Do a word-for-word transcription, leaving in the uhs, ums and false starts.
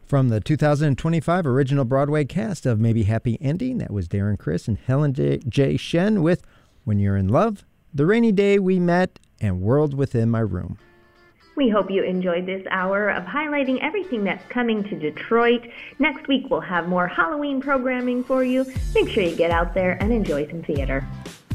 From the two thousand twenty-five original Broadway cast of Maybe Happy Ending, that was Darren Criss and Helen J. J. Shen with When You're in Love, The Rainy Day We Met, and World Within My Room. We hope you enjoyed this hour of highlighting everything that's coming to Detroit. Next week we'll have more Halloween programming for you. Make sure you get out there and enjoy some theater.